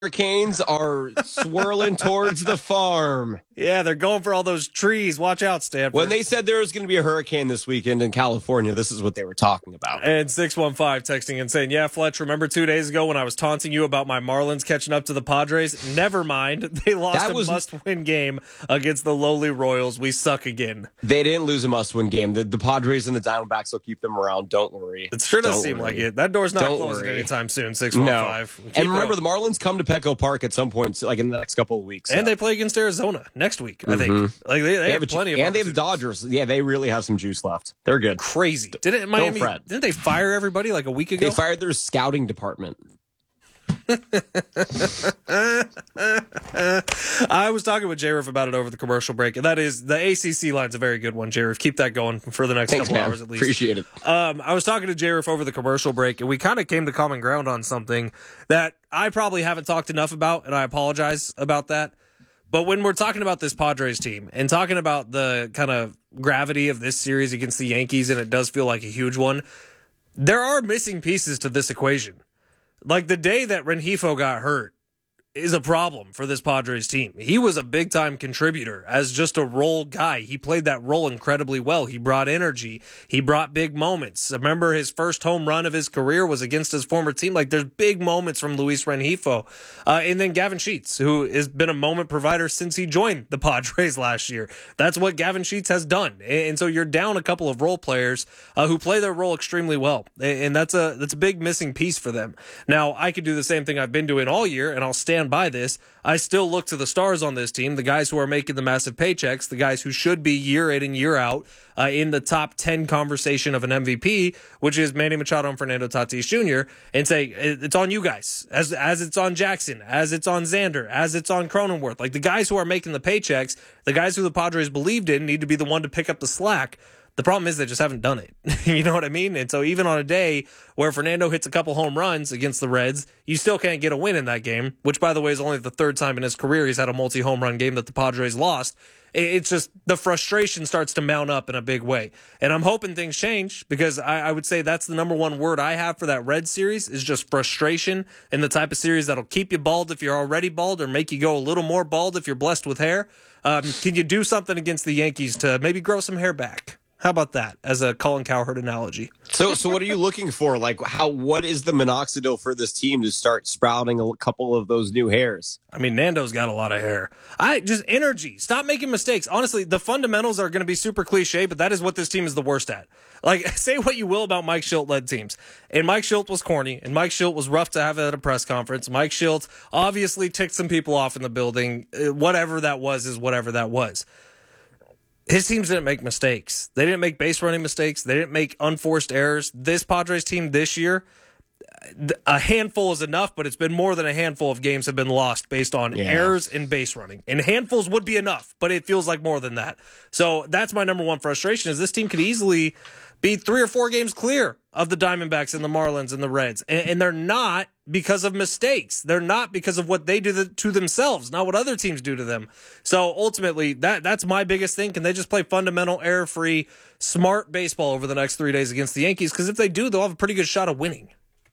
Hurricanes are swirling towards the farm. Yeah, they're going for all those trees. Watch out, Stanford. When they said there was going to be a hurricane this weekend in California, this is what they were talking about. And 615 texting and saying, yeah, Fletch, remember 2 days ago when I was taunting you about my Marlins catching up to the Padres? Never mind. They lost a must-win game against the lowly Royals. We suck again. They didn't lose a must-win game. The Padres and the Diamondbacks will keep them around. Don't worry. It sure does seem like it. That door's not closing anytime soon, 615. No. And remember, the Marlins come to Petco Park at some point, like in the next couple of weeks. And they play against Arizona next week, I think. Like they have plenty of and they have the Dodgers. Yeah, they really have some juice left. They're good. Crazy. Didn't they fire everybody like a week ago? They fired their scouting department. I was talking with J-Riff about it over the commercial break, and that is the ACC line's a very good one, J-Riff. Keep that going for the next couple hours at least. Appreciate it. I was talking to J-Riff over the commercial break, and we kind of came to common ground on something that I probably haven't talked enough about, and I apologize about that. But when we're talking about this Padres team and talking about the kind of gravity of this series against the Yankees, and it does feel like a huge one, there are missing pieces to this equation. Like the day that Rengifo got hurt is a problem for this Padres team. He was a big-time contributor as just a role guy. He played that role incredibly well. He brought energy. He brought big moments. Remember, his first home run of his career was against his former team. Like, there's big moments from Luis Rengifo. And then Gavin Sheets, who has been a moment provider since he joined the Padres last year. That's what Gavin Sheets has done. And so you're down a couple of role players who play their role extremely well. And that's a big missing piece for them. Now, I could do the same thing I've been doing all year, and I'll stand by this. I still look to the stars on this team, the guys who are making the massive paychecks, the guys who should be year in and year out in the top 10 conversation of an MVP, which is Manny Machado and Fernando Tatis Jr., and say, it's on you guys, as it's on Jackson, as it's on Xander, as it's on Cronenworth. Like the guys who are making the paychecks, the guys who the Padres believed in need to be the one to pick up the slack. The problem is they just haven't done it. You know what I mean? And so even on a day where Fernando hits a couple home runs against the Reds, you still can't get a win in that game, which, by the way, is only the third time in his career he's had a multi-home run game that the Padres lost. It's just the frustration starts to mount up in a big way. And I'm hoping things change because I would say that's the number one word I have for that Red series is just frustration and the type of series that'll keep you bald if you're already bald or make you go a little more bald if you're blessed with hair. Can you do something against the Yankees to maybe grow some hair back? How about that as a Colin Cowherd analogy? So what are you looking for? Like, what is the minoxidil for this team to start sprouting a couple of those new hairs? I mean, Nando's got a lot of hair. Just energy. Stop making mistakes. Honestly, the fundamentals are going to be super cliche, but that is what this team is the worst at. Like, say what you will about Mike Shildt-led teams. And Mike Shildt was corny, and Mike Shildt was rough to have at a press conference. Mike Shildt obviously ticked some people off in the building. Whatever that was is whatever that was. His teams didn't make mistakes. They didn't make base running mistakes. They didn't make unforced errors. This Padres team this year, a handful is enough, but it's been more than a handful of games have been lost based on errors in base running. And handfuls would be enough, but it feels like more than that. So that's my number one frustration is this team could easily be 3 or 4 games clear of the Diamondbacks and the Marlins and the Reds. And they're not because of mistakes. They're not because of what they do to themselves, not what other teams do to them. So ultimately, that's my biggest thing. Can they just play fundamental, error-free, smart baseball over the next 3 days against the Yankees? Because if they do, they'll have a pretty good shot of winning.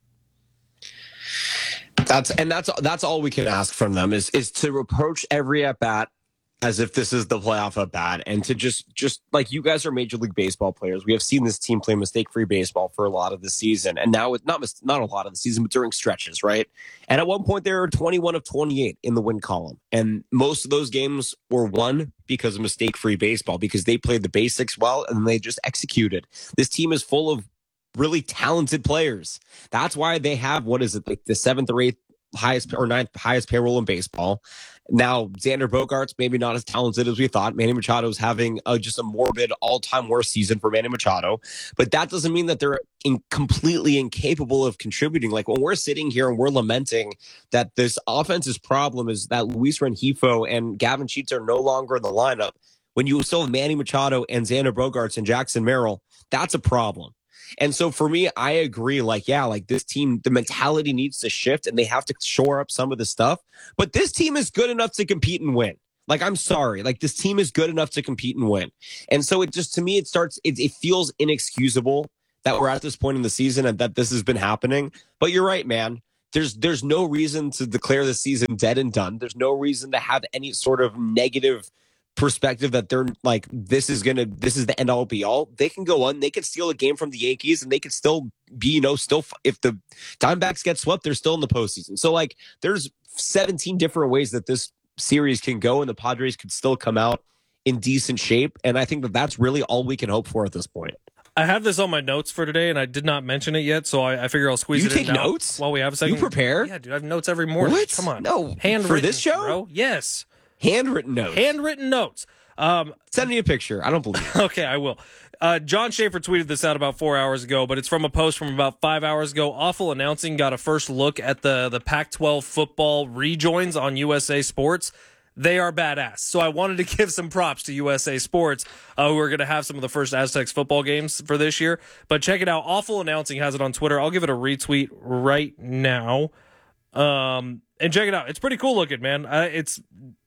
That's all we can ask from them is to approach every at-bat as if this is the playoff at bat, and to just like you guys are Major League Baseball players. We have seen this team play mistake-free baseball for a lot of the season, and now it's not a lot of the season, but during stretches, right? And at one point, they were 21 of 28 in the win column, and most of those games were won because of mistake-free baseball, because they played the basics well and they just executed. This team is full of really talented players. That's why they have like the 7th or 8th highest or 9th highest payroll in baseball. Now, Xander Bogaerts, maybe not as talented as we thought. Manny Machado is having just a morbid all-time worst season for Manny Machado. But that doesn't mean that they're completely incapable of contributing. Like when we're sitting here and we're lamenting that this offense's problem is that Luis Rengifo and Gavin Sheets are no longer in the lineup, when you still have Manny Machado and Xander Bogaerts and Jackson Merrill, that's a problem. And so for me, I agree, like this team, the mentality needs to shift and they have to shore up some of the stuff. But this team is good enough to compete and win. Like, I'm sorry. Like, this team is good enough to compete and win. And so it just, to me, it feels inexcusable that we're at this point in the season and that this has been happening. But you're right, man. there's no reason to declare the season dead and done. There's no reason to have any sort of negative perspective that they're like, this is the end all be all. They can go on, they could steal a game from the Yankees, and they could still be, still, if the Diamondbacks get swept, they're still in the postseason. So like, there's 17 different ways that this series can go, and the Padres could still come out in decent shape. And I think that that's really all we can hope for at this point. I have this on my notes for today, and I did not mention it yet, so I figure I'll squeeze it in now. You take notes while we have a second. You prepare? Yeah, dude, I have notes every morning. What? Come on. No. Handwritten, for this show? Bro. Yes. Handwritten notes. Handwritten notes. Send me a picture. I don't believe it. Okay, I will. John Schaefer tweeted this out about 4 hours ago, but it's from a post from about 5 hours ago. Awful Announcing got a first look at the Pac-12 football rejoins on USA Sports. They are badass. So I wanted to give some props to USA Sports, who are going to have some of the first Aztecs football games for this year. But check it out. Awful Announcing has it on Twitter. I'll give it a retweet right now. And check it out. It's pretty cool looking, man. It's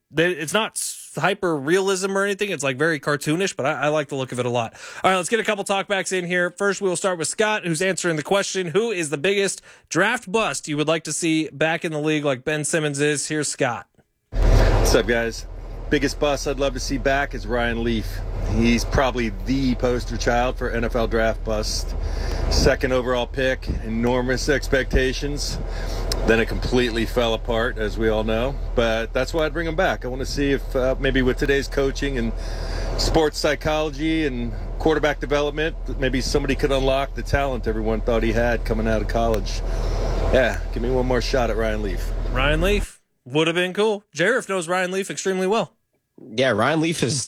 not hyper realism or anything. It's like very cartoonish, but I like the look of it a lot. All right, let's get a couple talkbacks in here. First, we'll start with Scott, who's answering the question, who is the biggest draft bust you would like to see back in the league like Ben Simmons is? Here's Scott. What's up, guys? Biggest bust I'd love to see back is Ryan Leaf. He's probably the poster child for NFL draft bust. Second overall pick, enormous expectations. Then it completely fell apart, as we all know. But that's why I'd bring him back. I want to see if maybe with today's coaching and sports psychology and quarterback development, maybe somebody could unlock the talent everyone thought he had coming out of college. Yeah, give me one more shot at Ryan Leaf. Ryan Leaf would have been cool. Jareth knows Ryan Leaf extremely well. Yeah, Ryan Leaf is.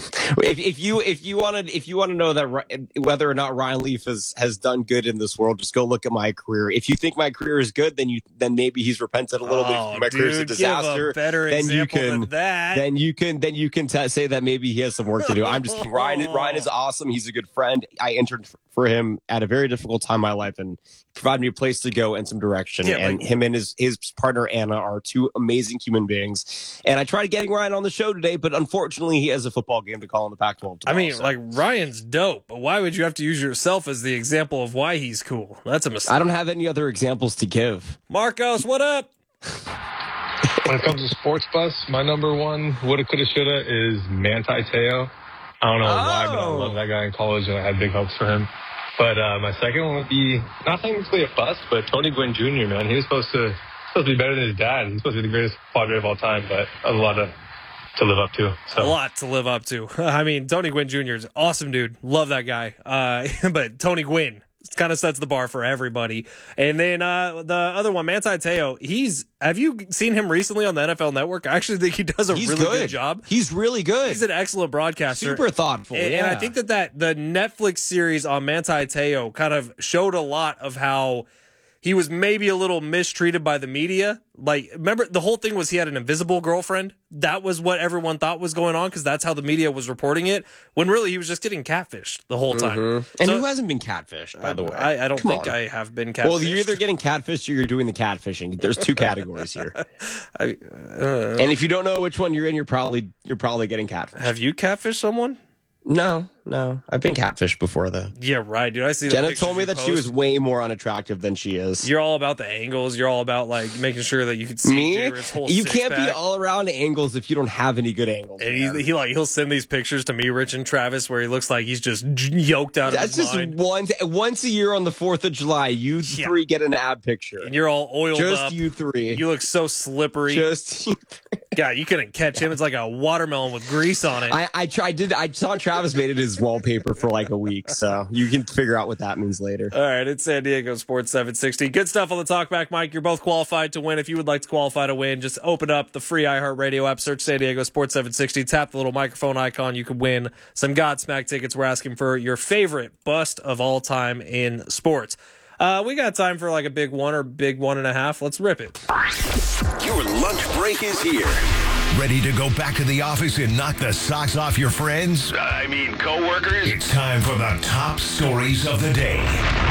If you want to know that whether or not Ryan Leaf has done good in this world, just go look at my career. If you think my career is good, then maybe he's repented a little bit. My career's a disaster. Give a better then you example can than that. Then you can say that maybe he has some work to do. I'm just Ryan is awesome. He's a good friend. I interned for him at a very difficult time in my life and provided me a place to go and some direction. Yeah, and him and his partner Anna are two amazing human beings. And I tried getting Ryan on the show today, but unfortunately he has a football game to call in the Pac-12 tomorrow. I mean, like, Ryan's dope, but why would you have to use yourself as the example of why he's cool? That's a mistake. I don't have any other examples to give. Marcos, what up? When it comes to sports bus, my number one woulda, coulda, shoulda is Manti Te'o. I don't know why, but I love that guy in college, and I had big hopes for him. But my second one would be not technically a bust, but Tony Gwynn Jr., man. He was supposed to be better than his dad. He's supposed to be the greatest Padre of all time, but a lot to live up to. So. A lot to live up to. I mean, Tony Gwynn Jr. is awesome, dude. Love that guy. But Tony Gwynn kind of sets the bar for everybody. And then the other one, Manti Te'o, have you seen him recently on the NFL Network? I actually think he does a really good job. He's really good. He's an excellent broadcaster. Super thoughtful. And I think that the Netflix series on Manti Te'o kind of showed a lot of how he was maybe a little mistreated by the media. Like, remember, the whole thing was he had an invisible girlfriend. That was what everyone thought was going on because that's how the media was reporting it, when really he was just getting catfished the whole time. Mm-hmm. And who hasn't been catfished, by the way? I don't think I have been catfished. Well, you're either getting catfished or you're doing the catfishing. There's two categories here. And if you don't know which one you're in, you're probably getting catfished. Have you catfished someone? No. I've been catfished before, though. Yeah, right, dude. I see. Jenna told me that she was way more unattractive than she is. You're all about the angles. You're all about like making sure that you can see Jared's whole You can't six-pack. be all around angles if you don't have any good angles. And he'll send these pictures to me, Rich and Travis, where he looks like he's just yoked out of his mind. That's just once a year on the 4th of July. You three get an ab picture, and you're all oiled up. Just you three. You look so slippery. Just you three. God, you couldn't catch him. It's like a watermelon with grease on it. I saw Travis made it his wallpaper for like a week, so you can figure out what that means later. All right, it's San Diego Sports 760. Good stuff on the talkback, Mike. You're both qualified to win. If you would like to qualify to win, just open up the free iHeartRadio app, search San Diego Sports 760, tap the little microphone icon. You can win some Godsmack tickets. We're asking for your favorite bust of all time in sports. We got time for like a big one or big 1.5. Let's rip it. Your lunch break is here. Ready to go back to the office and knock the socks off your friends? Co-workers? It's time for the top stories of the day.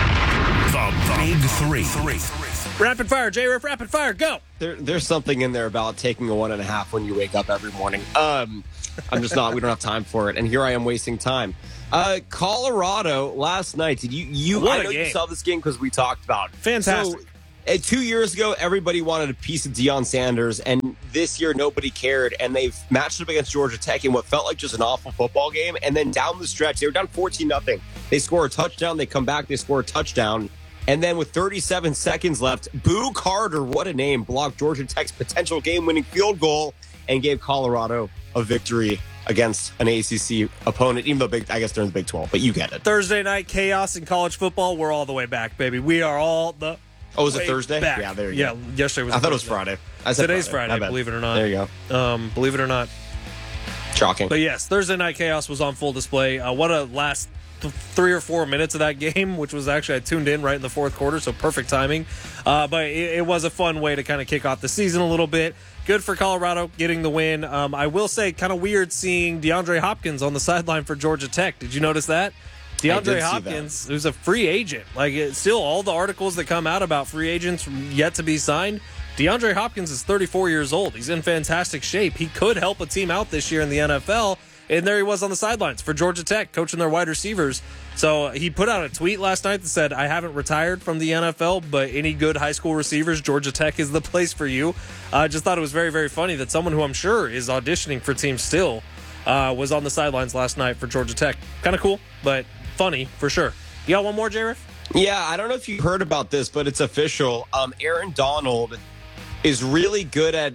The Big Three. Rapid fire, J-Riff, rapid fire, go. There's something in there about taking a 1.5 when you wake up every morning. I'm just not. We don't have time for it, and here I am wasting time. Colorado last night. Did you? I know you saw this game because we talked about it. Fantastic. So, 2 years ago, everybody wanted a piece of Deion Sanders, and this year nobody cared. And they've matched up against Georgia Tech in what felt like just an awful football game. And then down the stretch, they were down 14-0. They score a touchdown, they come back, they score a touchdown. And then with 37 seconds left, Boo Carter, what a name, blocked Georgia Tech's potential game-winning field goal and gave Colorado a victory against an ACC opponent, even though I guess they're in the Big 12, but you get it. Thursday night chaos in college football. We're all the way back, baby. We are all the was it Thursday? Back. Yeah, there you go. Yeah, yesterday was I thought it was Friday. Today's Friday, believe it or not. There you go. Believe it or not. Shocking. But yes, Thursday night chaos was on full display. What a last 3 or 4 minutes of that game, which was actually, I tuned in right in the fourth quarter, so perfect timing. But it was a fun way to kind of kick off the season a little bit. Good for Colorado getting the win. I will say, kind of weird seeing DeAndre Hopkins on the sideline for Georgia Tech. Did you notice that? DeAndre Hopkins, who's a free agent. Like, it's still all the articles that come out about free agents yet to be signed. DeAndre Hopkins is 34 years old. He's in fantastic shape. He could help a team out this year in the NFL. And there he was on the sidelines for Georgia Tech, coaching their wide receivers. So he put out a tweet last night that said, I haven't retired from the NFL, but any good high school receivers, Georgia Tech is the place for you. I just thought it was very, very funny that someone who I'm sure is auditioning for teams still was on the sidelines last night for Georgia Tech. Kind of cool, but funny for sure. You got one more, J-Riff? Yeah, I don't know if you heard about this, but it's official. Aaron Donald is really good at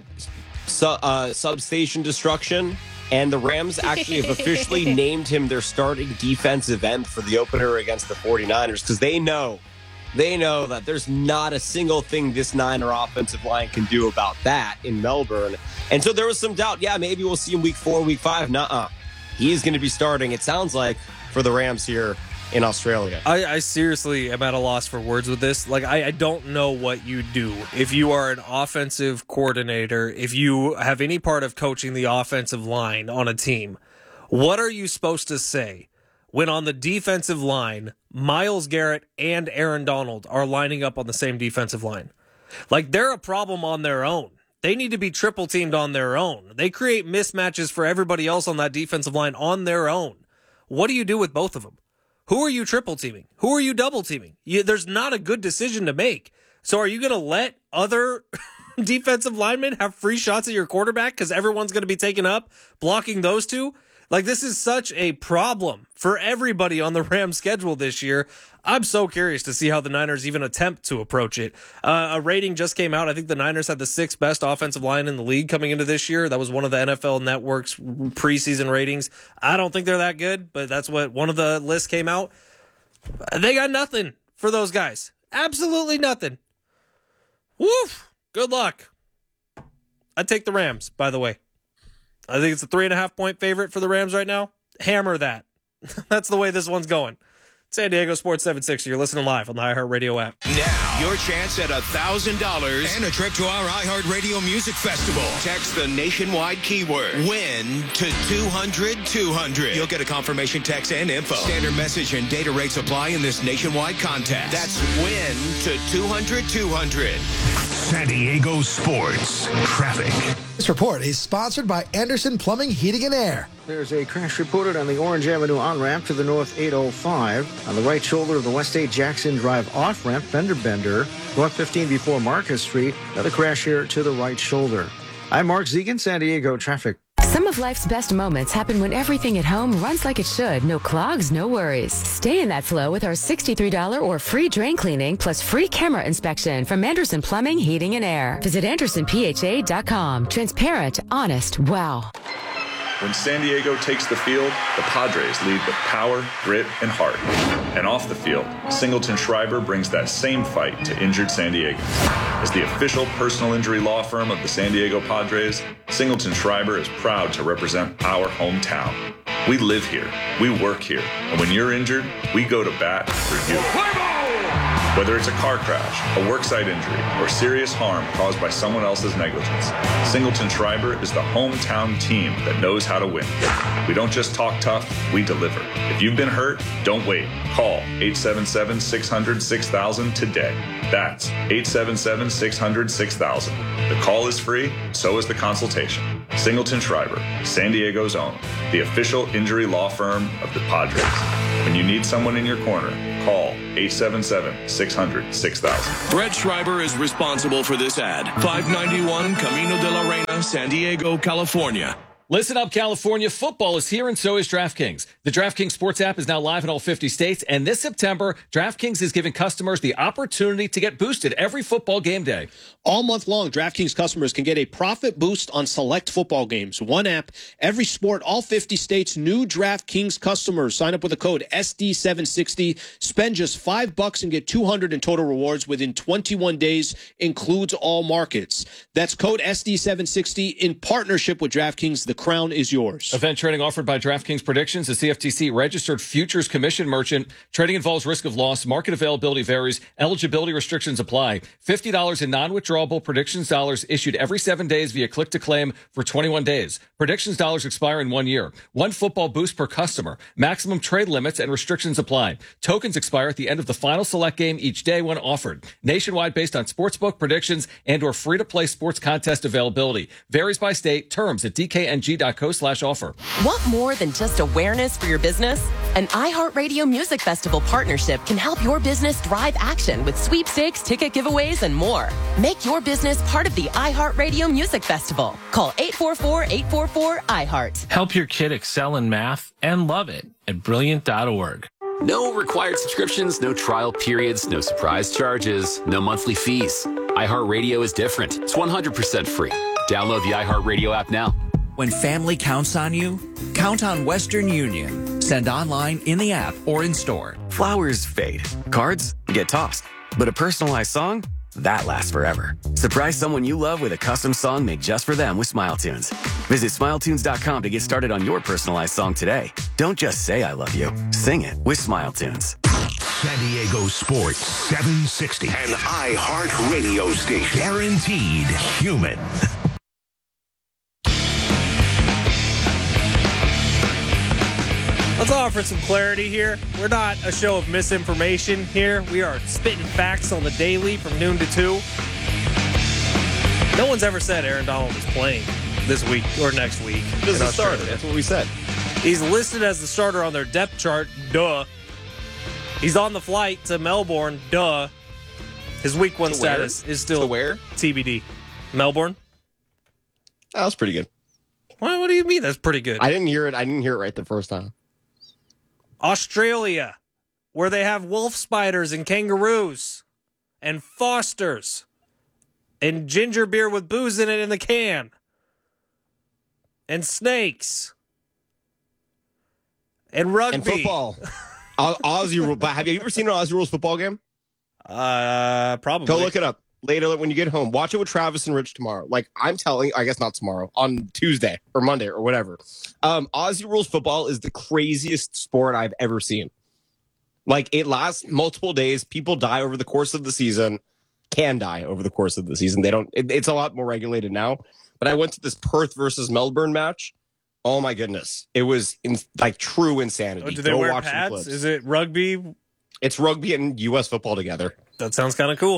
substation destruction. And the Rams actually have officially named him their starting defensive end for the opener against the 49ers because they know that there's not a single thing this Niner offensive line can do about that in Melbourne. And so there was some doubt. Yeah, maybe we'll see him week 4, week 5. Nuh-uh. He is going to be starting, it sounds like, for the Rams here in Australia. I seriously am at a loss for words with this. Like, I don't know what you do. If you are an offensive coordinator, if you have any part of coaching the offensive line on a team, what are you supposed to say when on the defensive line, Myles Garrett and Aaron Donald are lining up on the same defensive line? Like, they're a problem on their own. They need to be triple teamed on their own. They create mismatches for everybody else on that defensive line on their own. What do you do with both of them? Who are you triple teaming? Who are you double teaming? There's not a good decision to make. So are you going to let other defensive linemen have free shots at your quarterback because everyone's going to be taken up blocking those two? Like, this is such a problem for everybody on the Rams schedule this year. I'm so curious to see how the Niners even attempt to approach it. A rating just came out. I think the Niners had the 6th best offensive line in the league coming into this year. That was one of the NFL Network's preseason ratings. I don't think they're that good, but that's what one of the lists came out. They got nothing for those guys. Absolutely nothing. Woof. Good luck. I'd take the Rams, by the way. I think it's a 3.5-point favorite for the Rams right now. Hammer that. That's the way this one's going. San Diego Sports 760. You're listening live on the iHeartRadio app. Now, your chance at $1,000 and a trip to our iHeartRadio Music Festival. Text the nationwide keyword WIN to 200-200. You'll get a confirmation text and info. Standard message and data rates apply in this nationwide contest. That's WIN to 200-200. San Diego Sports Traffic. This report is sponsored by Anderson Plumbing, Heating and Air. There's a crash reported on the Orange Avenue on-ramp to the North 805. On the right shoulder of the West 8 Jackson Drive off-ramp, Fender Bender. North 15 before Marcus Street. Another crash here to the right shoulder. I'm Mark Zegan, San Diego Traffic. Some of life's best moments happen when everything at home runs like it should. No clogs, no worries. Stay in that flow with our $63 or free drain cleaning plus free camera inspection from Anderson Plumbing, Heating and Air. Visit AndersonPHA.com. Transparent, honest, wow. When San Diego takes the field, the Padres lead with power, grit, and heart. And off the field, Singleton Schreiber brings that same fight to injured San Diegans. As the official personal injury law firm of the San Diego Padres, Singleton Schreiber is proud to represent our hometown. We live here, we work here, and when you're injured, we go to bat for you. Whether it's a car crash, a worksite injury, or serious harm caused by someone else's negligence, Singleton Schreiber is the hometown team that knows how to win. We don't just talk tough, we deliver. If you've been hurt, don't wait. Call 877-600-6000 today. That's 877-600-6000. The call is free, so is the consultation. Singleton Schreiber, San Diego's own, the official injury law firm of the Padres. When you need someone in your corner, Call 877-600-6000. Brett Schreiber is responsible for this ad. 591 Camino de la Reina, San Diego, California. Listen up, California. Football is here, and so is DraftKings. The DraftKings Sports app is now live in all 50 states, and this September, DraftKings is giving customers the opportunity to get boosted every football game day. All month long, DraftKings customers can get a profit boost on select football games. One app, every sport, all 50 states. New DraftKings customers sign up with the code SD760. Spend just $5 and get $200 in total rewards within 21 days. Includes all markets. That's code SD760 in partnership with DraftKings. The crown is yours. Event trading offered by DraftKings Predictions, a CFTC registered futures commission merchant. Trading involves risk of loss. Market availability varies. Eligibility restrictions apply. $50 in non-withdrawable predictions dollars issued every 7 days via click to claim for 21 days. Predictions dollars expire in 1 year. One football boost per customer. Maximum trade limits and restrictions apply. Tokens expire at the end of the final select game each day when offered. Nationwide based on sportsbook predictions and or free-to-play sports contest availability. Varies by state. Terms at dkng.co/offer. Want more than just awareness for your business? An iHeartRadio Music Festival partnership can help your business drive action with sweepstakes, ticket giveaways, and more. Make your business part of the iHeartRadio Music Festival. Call 844-844-iHeart. Help your kid excel in math and love it at Brilliant.org. No required subscriptions, no trial periods, no surprise charges, no monthly fees. iHeartRadio is different. It's 100% free. Download the iHeartRadio app now. When family counts on you, count on Western Union. Send online, in the app, or in store. Flowers fade. Cards get tossed. But a personalized song? That lasts forever. Surprise someone you love with a custom song made just for them with SmileTunes. Visit SmileTunes.com to get started on your personalized song today. Don't just say I love you. Sing it with SmileTunes. San Diego Sports 760. An iHeart radio station. Guaranteed human. Let's offer some clarity here. We're not a show of misinformation here. We are spitting facts on the daily from noon to 2. No one's ever said Aaron Donald is playing this week or next week. He's a starter. That's what we said. He's listed as the starter on their depth chart. Duh. He's on the flight to Melbourne. Duh. His week 1 status is still where? TBD. Melbourne? That was pretty good. What do you mean that's pretty good? I didn't hear it right the first time. Australia, where they have wolf spiders and kangaroos and Fosters and ginger beer with booze in it in the can and snakes and rugby. And football. Aussie Rules. Have you ever seen an Aussie Rules football game? Probably. Go look it up later when you get home. Watch it with Travis and Rich tomorrow. Like I'm telling, I guess not tomorrow, on Tuesday or Monday or whatever. Aussie Rules football is the craziest sport I've ever seen. Like it lasts multiple days. People die over the course of the season. Can die over the course of the season. They don't. It's a lot more regulated now. But I went to this Perth versus Melbourne match. Oh my goodness, it was like true insanity. Oh, do they wear pads? Is it rugby? It's rugby and U.S. football together. That sounds kind of cool.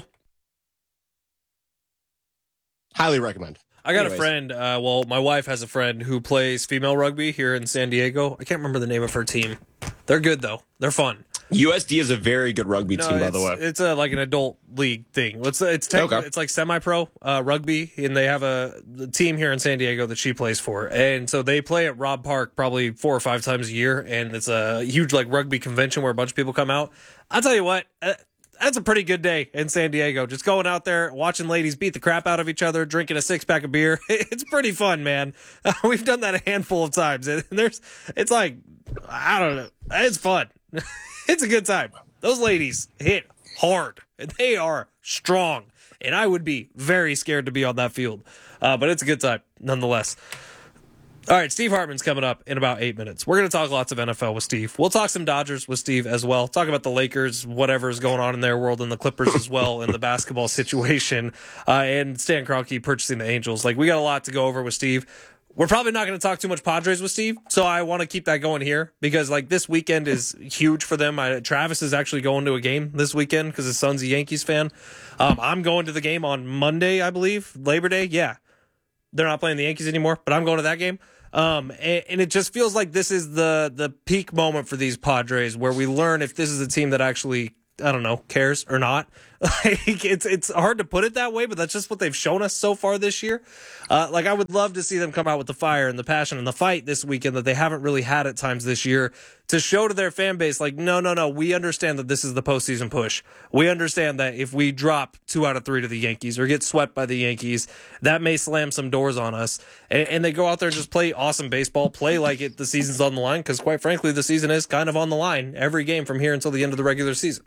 Highly recommend. I got a friend. My wife has a friend who plays female rugby here in San Diego. I can't remember the name of her team. They're good though. They're fun. USD is a very good rugby team, by the way. It's like an adult league thing. It's like semi-pro rugby, and they have a team here in San Diego that she plays for. And so they play at Robb Park probably 4 or 5 times a year, and it's a huge like rugby convention where a bunch of people come out. I'll tell you what, that's a pretty good day in San Diego. Just going out there, watching ladies beat the crap out of each other, drinking a 6-pack of beer. It's pretty fun, man. We've done that a handful of times. And it's like, I don't know. It's fun. It's a good time. Those ladies hit hard. They are strong. And I would be very scared to be on that field. But it's a good time, nonetheless. All right, Steve Hartman's coming up in about 8 minutes. We're going to talk lots of NFL with Steve. We'll talk some Dodgers with Steve as well. Talk about the Lakers, whatever's going on in their world, and the Clippers as well, and the basketball situation, and Stan Kroenke purchasing the Angels. Like, we got a lot to go over with Steve. We're probably not going to talk too much Padres with Steve, so I want to keep that going here because, like, this weekend is huge for them. Travis is actually going to a game this weekend because his son's a Yankees fan. I'm going to the game on Monday, I believe, Labor Day. Yeah. They're not playing the Yankees anymore, but I'm going to that game. And it just feels like this is the peak moment for these Padres where we learn if this is a team that actually, I don't know, cares or not. Like it's hard to put it that way, but that's just what they've shown us so far this year. Like I would love to see them come out with the fire and the passion and the fight this weekend that they haven't really had at times this year to show to their fan base, like, no, we understand that this is the postseason push. We understand that if we drop 2 out of 3 to the Yankees or get swept by the Yankees, that may slam some doors on us. And they go out there and just play awesome baseball, play like the season's on the line, because quite frankly, the season is kind of on the line every game from here until the end of the regular season.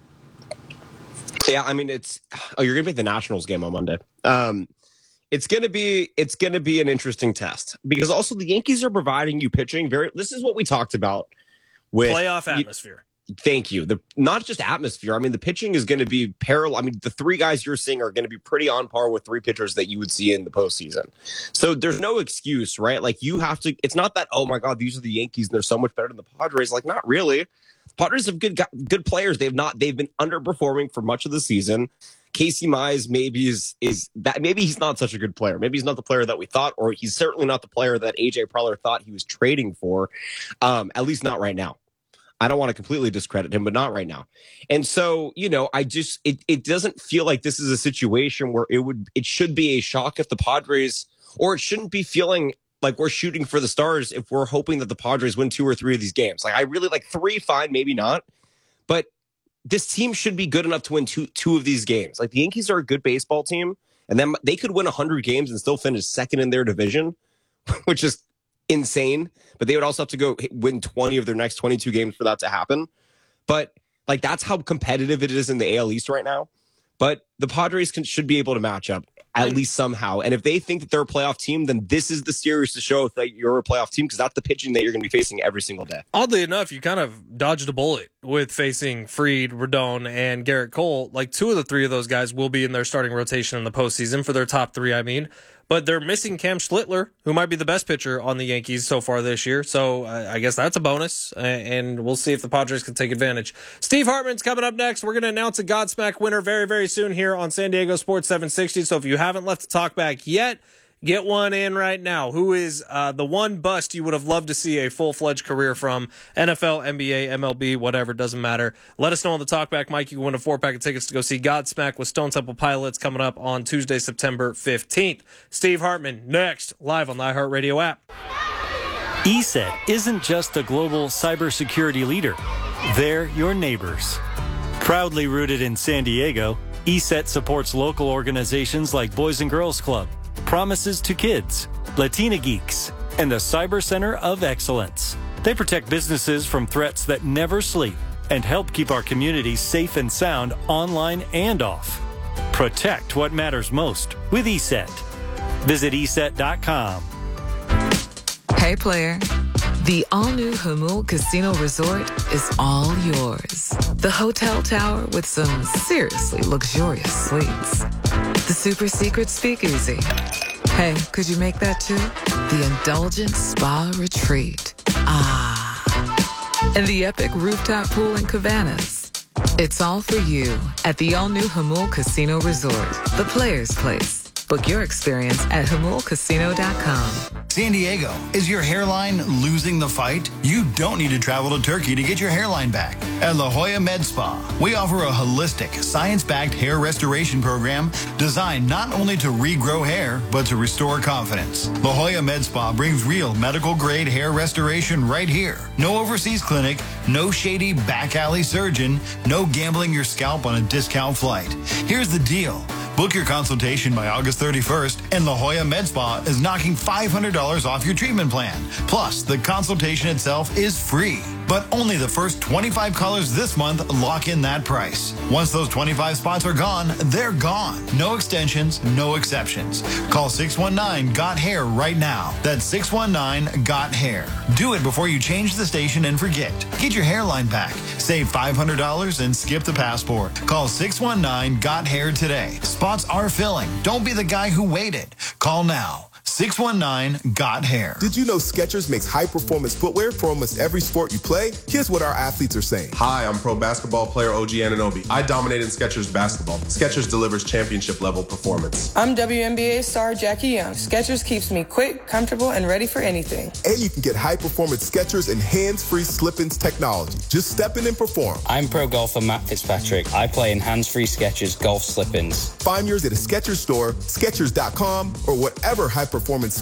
Yeah, I mean, you're going to make the Nationals game on Monday. It's going to be an interesting test because also the Yankees are providing you pitching. This is what we talked about with playoff atmosphere. Thank you. Not just atmosphere. I mean, the pitching is going to be parallel. I mean, the 3 guys you're seeing are going to be pretty on par with 3 pitchers that you would see in the postseason. So there's no excuse, right? Like you have to. It's not that, oh my God, these are the Yankees and they're so much better than the Padres. Like, not really. Padres have good players. They've been underperforming for much of the season. Casey Mize maybe he's not such a good player. Maybe he's not the player that we thought, or he's certainly not the player that AJ Preller thought he was trading for. At least not right now. I don't want to completely discredit him, but not right now. And so, it doesn't feel like this is a situation where it should be a shock if the Padres, or it shouldn't be feeling like we're shooting for the stars if we're hoping that the Padres win 2 or 3 of these games. Like I really like 3, fine, maybe not. But this team should be good enough to win two of these games. Like the Yankees are a good baseball team, and then they could win 100 games and still finish second in their division, which is insane. But they would also have to go win 20 of their next 22 games for that to happen. But like that's how competitive it is in the AL East right now. But the Padres should be able to match up at least somehow. And if they think that they're a playoff team, then this is the series to show that you're a playoff team because that's the pitching that you're going to be facing every single day. Oddly enough, you kind of dodged a bullet with facing Fried, Rodon, and Garrett Cole. Like 2 of the 3 of those guys will be in their starting rotation in the postseason for their top 3, I mean. But they're missing Cam Schlittler, who might be the best pitcher on the Yankees so far this year. So I guess that's a bonus, and we'll see if the Padres can take advantage. Steve Hartman's coming up next. We're going to announce a Godsmack winner very, very soon here on San Diego Sports 760. So if you haven't left the talkback yet, get one in right now. Who is the one bust you would have loved to see a full-fledged career from? NFL, NBA, MLB, whatever, doesn't matter. Let us know on the talkback, Mike. You can win a 4-pack of tickets to go see Godsmack with Stone Temple Pilots coming up on Tuesday, September 15th. Steve Hartman next, live on the iHeartRadio app. ESET isn't just a global cybersecurity leader. They're your neighbors. Proudly rooted in San Diego, ESET supports local organizations like Boys and Girls Club, Promises to Kids, Latina Geeks, and the Cyber Center of Excellence. They protect businesses from threats that never sleep and help keep our communities safe and sound online and off. Protect what matters most with ESET. Visit ESET.com. Hey, player. The all-new Hamul Casino Resort is all yours. The hotel tower with some seriously luxurious suites. The super secret speakeasy. Hey, could you make that too? The indulgent spa retreat. And the epic rooftop pool in Cabanas. It's all for you at the all-new Hamul Casino Resort, the player's place. Book your experience at HamulCasino.com. San Diego, is your hairline losing the fight? You don't need to travel to Turkey to get your hairline back. At La Jolla Med Spa, we offer a holistic, science-backed hair restoration program designed not only to regrow hair, but to restore confidence. La Jolla Med Spa brings real medical-grade hair restoration right here. No overseas clinic, no shady back alley surgeon, no gambling your scalp on a discount flight. Here's the deal. Book your consultation by August 31st, and La Jolla Med Spa is knocking $500 off your treatment plan. Plus, the consultation itself is free. But only the first 25 callers this month lock in that price. Once those 25 spots are gone, they're gone. No extensions, no exceptions. Call 619-GOT-HAIR right now. That's 619-GOT-HAIR. Do it before you change the station and forget. Get your hairline back. Save $500 and skip the passport. Call 619-GOT-HAIR today. Spots are filling. Don't be the guy who waited. Call now. 619-GOT-HAIR. Did you know Skechers makes high-performance footwear for almost every sport you play? Here's what our athletes are saying. Hi, I'm pro basketball player OG Anunoby. I dominate in Skechers basketball. Skechers delivers championship-level performance. I'm WNBA star Jackie Young. Skechers keeps me quick, comfortable, and ready for anything. And you can get high-performance Skechers and hands-free slip-ins technology. Just step in and perform. I'm pro golfer Matt Fitzpatrick. I play in hands-free Skechers golf slip-ins. Find yours at a Skechers store, Skechers.com, or whatever high-performance